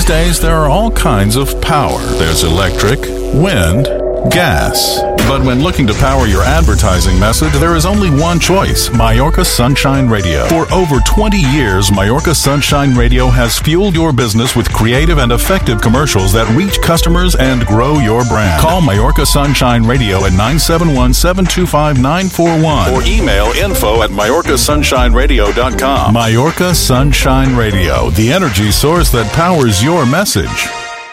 These days, there are all kinds of power. There's electric, wind, gas. But when looking to power your advertising message, there is only one choice: Mallorca Sunshine Radio. For over 20 years, Mallorca Sunshine Radio has fueled your business with creative and effective commercials that reach customers and grow your brand. Call Mallorca Sunshine Radio at 971-725-941 or email info@mallorcasunshine.radio.com. Mallorca Sunshine Radio, the energy source that powers your message.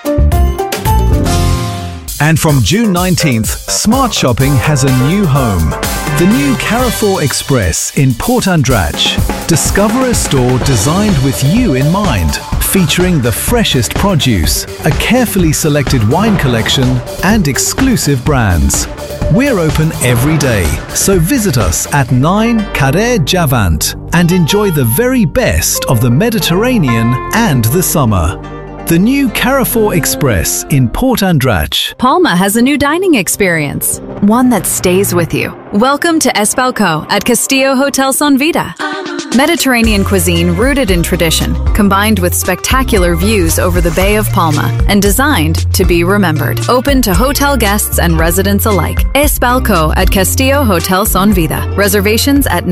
And from June 19th, Smart Shopping has a new home. The new Carrefour Express in Port Andratx. Discover a store designed with you in mind, featuring the freshest produce, a carefully selected wine collection, and exclusive brands. We're open every day, so visit us at 9 Carrer Javant and enjoy the very best of the Mediterranean and the summer. The new Carrefour Express in Port Andratx. Palma has a new dining experience, one that stays with you. Welcome to Espalco at Castillo Hotel Son Vida. Mediterranean cuisine rooted in tradition, combined with spectacular views over the Bay of Palma, and designed to be remembered. Open to hotel guests and residents alike. Espalco at Castillo Hotel Son Vida. Reservations at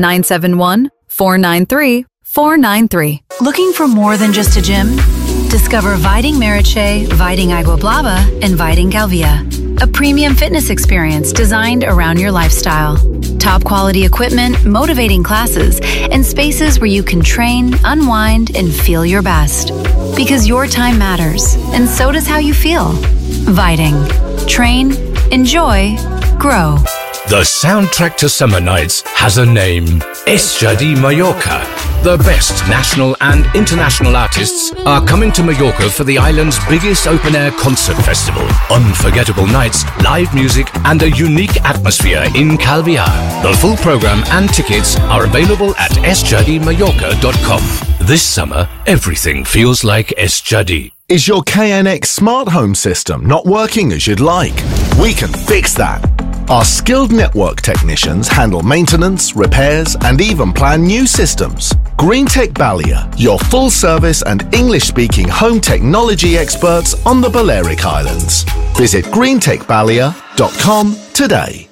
971-493-493. Looking for more than just a gym? Discover Viding Meritxell, Viding Agua Blava, and Viding Galvia, a premium fitness experience designed around your lifestyle. Top quality equipment, motivating classes, and spaces where you can train, unwind, and feel your best. Because your time matters, and so does how you feel. Viding. Train, enjoy, grow. The soundtrack to summer nights has a name: Es Jadi Mallorca. The best national and international artists are coming to Mallorca for the island's biggest open-air concert festival. Unforgettable nights, live music, and a unique atmosphere in Calvià. The full program and tickets are available at esjadimallorca.com. This summer, everything feels like Es Jadi. Is your KNX smart home system not working as you'd like? We can fix that. Our skilled network technicians handle maintenance, repairs, and even plan new systems. Greentech Balia, your full-service and English-speaking home technology experts on the Balearic Islands. Visit greentechbalia.com today.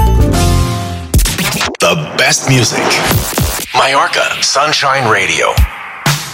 The best music. Mallorca Sunshine Radio.